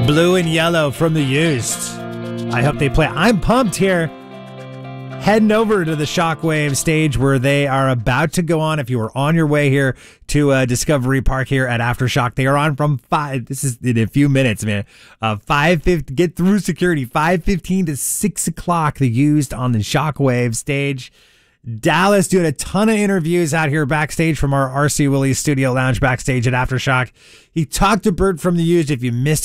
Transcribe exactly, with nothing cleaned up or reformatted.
Blue and Yellow from The Used. I hope they play. I'm pumped here. Heading over to the Shockwave stage where they are about to go on. If you are on your way here to uh, Discovery Park here at Aftershock, they are on from five. This is in a few minutes, man. Uh, five fifty. Get through security. Five fifteen to six o'clock. The Used on the Shockwave stage. Dallas doing a ton of interviews out here backstage from our R C Willey's Studio Lounge backstage at Aftershock. He talked to Bert from The Used. If you missed